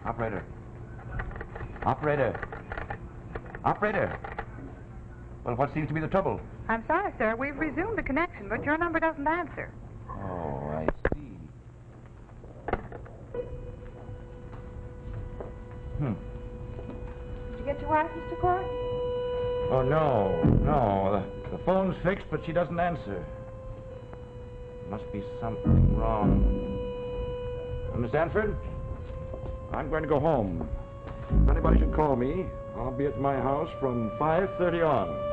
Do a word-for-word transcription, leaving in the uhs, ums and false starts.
Operator. Operator. Operator. Well, what seems to be the trouble? I'm sorry, sir. We've resumed the connection, but your number doesn't answer. Oh, I see. Hmm. Did you get your wife, Mister Court? Oh, no, no. The, the phone's fixed, but she doesn't answer. Must be something wrong. Uh, Miss Anford, I'm going to go home. If anybody should call me, I'll be at my house from five thirty on.